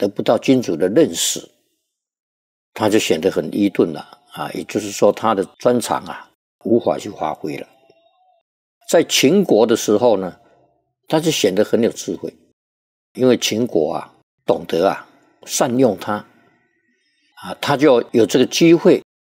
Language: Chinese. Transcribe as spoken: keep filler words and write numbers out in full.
得不到君主的认识，他就显得很愚钝了啊，也就是说他的专长啊无法去发挥了。在秦国的时候呢，他就显得很有智慧，因为秦国啊懂得啊善用他啊，他就有这个机会